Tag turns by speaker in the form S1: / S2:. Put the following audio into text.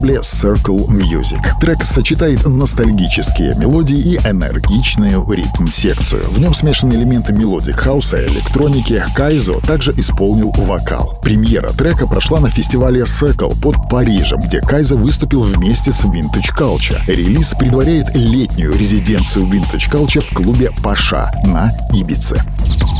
S1: Circle Music. Трек сочетает ностальгические мелодии и энергичную ритм-секцию. В нем смешаны элементы мелодик хауса и электроники. Кайзо также исполнил вокал. Премьера трека прошла на фестивале Circle под Парижем, где Кайзо выступил вместе с Vintage Culture. Релиз предваряет летнюю резиденцию Vintage Culture в клубе Паша на Ибице.